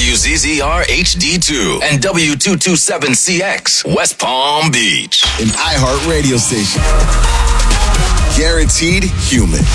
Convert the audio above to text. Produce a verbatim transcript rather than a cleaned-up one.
W Z Z R H D two and W two twenty-seven C X, West Palm Beach. An iHeart radio station. Guaranteed human.